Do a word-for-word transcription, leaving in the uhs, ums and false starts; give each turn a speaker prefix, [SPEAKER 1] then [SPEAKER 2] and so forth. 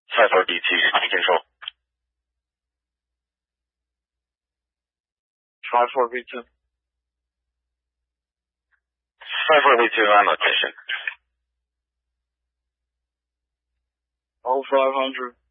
[SPEAKER 1] five four B two, speed control.
[SPEAKER 2] five four B two.
[SPEAKER 1] five four B two, on location.
[SPEAKER 2] Oh five hundred.